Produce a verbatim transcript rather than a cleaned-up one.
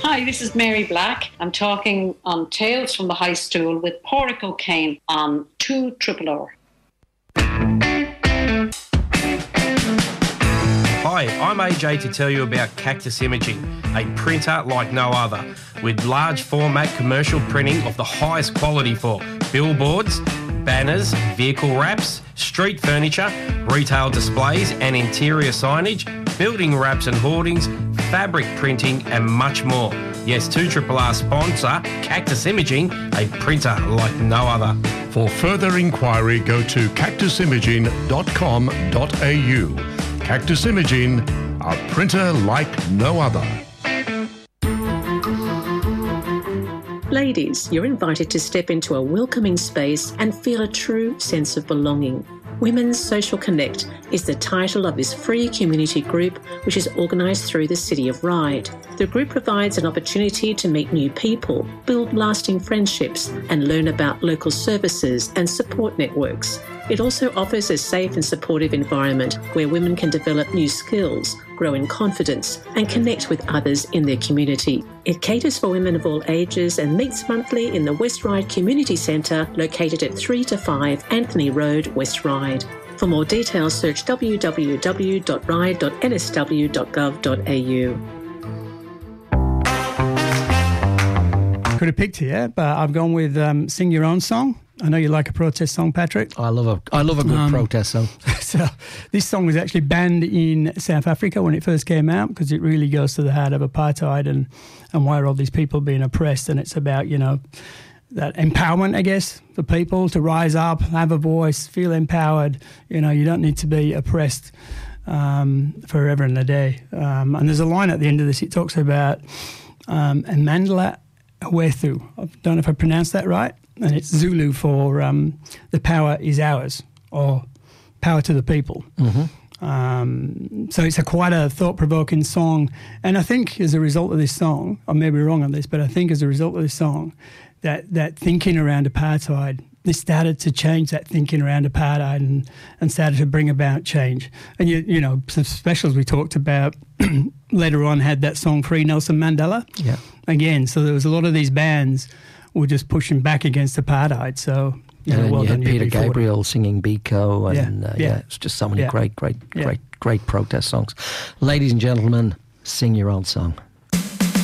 Hi, this is Mary Black. I'm talking on Tales from the High Stool with Porrick O'Kane on two Triple R. Hi, I'm A J to tell you about Cactus Imaging, a printer like no other, with large format commercial printing of the highest quality for billboards, banners, vehicle wraps, street furniture, retail displays and interior signage, building wraps and hoardings, fabric printing and much more. Yes, two Triple R sponsor Cactus Imaging, a printer like no other. For further inquiry, go to cactus imaging dot com dot a u. Cactus Imaging, a printer like no other. Ladies, you're invited to step into a welcoming space and feel a true sense of belonging. Women's Social Connect is the title of this free community group, which is organised through the City of Ryde. The group provides an opportunity to meet new people, build lasting friendships, and learn about local services and support networks. It also offers a safe and supportive environment where women can develop new skills, grow in confidence, and connect with others in their community. It caters for women of all ages and meets monthly in the West Ryde Community Centre, located at three to five Anthony Road, West Ryde. For more details, search w w w dot ryde dot n s w dot gov dot a u. Could have picked here, but I've gone with um, Sing Your Own Song. I know you like a protest song, Patrick. I love a, I love a good um, protest song. So this song was actually banned in South Africa when it first came out because it really goes to the heart of apartheid and, and why are all these people being oppressed. And it's about, you know, that empowerment, I guess, for people to rise up, have a voice, feel empowered. You know, you don't need to be oppressed um, forever and a day. Um, and there's a line at the end of this. It talks about um, Mandela Awethu. I don't know if I pronounced that right. And it's Zulu for um, the power is ours, or power to the people. Mm-hmm. Um, so it's a quite a thought-provoking song. And I think as a result of this song, I may be wrong on this, but I think as a result of this song, that, that thinking around apartheid, this started to change that thinking around apartheid and, and started to bring about change. And, you, you know, some specials we talked about later on had that song Free Nelson Mandela. Yeah. Again, so there was a lot of these bands were just pushing back against apartheid. So, you know, and well you done, had Peter U B forty. Gabriel singing Biko, and yeah, uh, yeah. yeah, it's just so many yeah. great, great, yeah. great, great protest songs. Ladies and gentlemen, sing your own song.